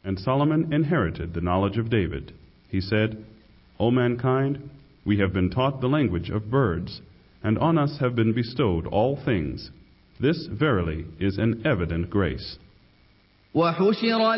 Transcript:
And Solomon inherited the knowledge of David. He said, O mankind, we have been taught the language of birds, and on us have been bestowed all things. This verily is an evident grace. وحشر